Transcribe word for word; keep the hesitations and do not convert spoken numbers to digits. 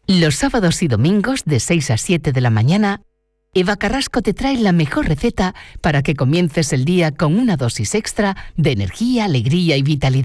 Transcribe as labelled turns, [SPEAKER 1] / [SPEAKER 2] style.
[SPEAKER 1] Los sábados y domingos de seis a siete de la mañana, Eva Carrasco te trae la mejor receta para que comiences el día con una dosis extra de energía, alegría y vitalidad.